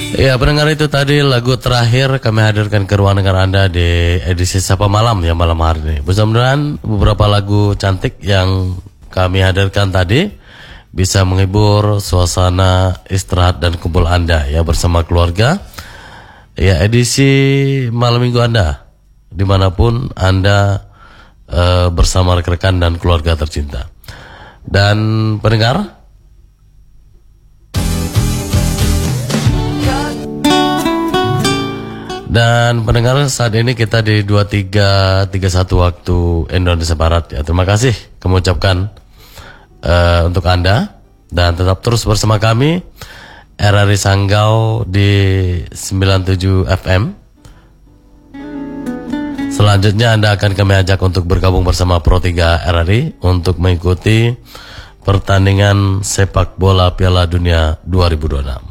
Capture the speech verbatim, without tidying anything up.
Ya, pendengar, itu tadi lagu terakhir kami hadirkan ke ruang dengar Anda di edisi Sapa Malam ya malam hari ini. Mudah-mudahan beberapa lagu cantik yang kami hadirkan tadi bisa menghibur suasana istirahat dan kumpul Anda ya bersama keluarga. Ya, edisi malam minggu Anda dimanapun Anda e, bersama rekan-rekan dan keluarga tercinta. Dan pendengar, Dan pendengar, saat ini kita di dua puluh tiga tiga puluh satu waktu Indonesia Barat ya. Terima kasih kami ucapkan uh, untuk Anda, dan tetap terus bersama kami R R I Sanggau di sembilan puluh tujuh F M. Selanjutnya Anda akan kami ajak untuk bergabung bersama Pro tiga R R I untuk mengikuti pertandingan sepak bola Piala Dunia dua ribu dua puluh enam.